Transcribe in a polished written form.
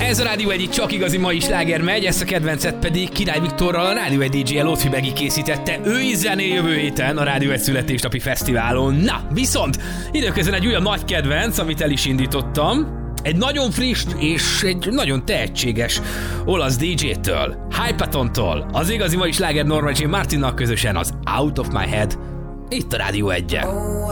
Ez a Rádió 1 csak igazi mai sláger megy, ezt a kedvencet pedig Király Viktorral, a Rádió 1 DJ-je Lotfi Begi készítette. Ő is zenél jövő héten a Rádió 1 születésnapi fesztiválon. Na, viszont időközben egy olyan nagy kedvenc, amit el is indítottam. Egy nagyon friss és egy nagyon tehetséges olasz DJ-től, Hypatontól, az igazi mai sláger Norma J. Martinnal közösen az Out of My Head, itt a Rádió 1-en.